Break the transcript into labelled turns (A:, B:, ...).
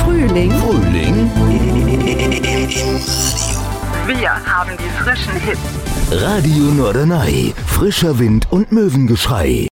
A: Frühling.
B: Wir haben die frischen Hits.
C: Radio Norderney. Frischer Wind und Möwengeschrei.